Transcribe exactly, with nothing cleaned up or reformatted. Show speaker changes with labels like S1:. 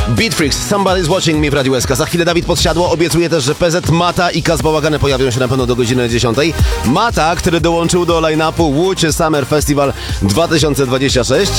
S1: Beatfreaks, Somebody's Watching Me w Radiu S K. Za chwilę Dawid Podsiadło obiecuje też, że P Z Mata i Kaz Bałagany pojawią się na pewno do godziny dziesiątej. Mata, który dołączył do line-upu Łódź Summer Festival dwa tysiące dwudziesty szósty.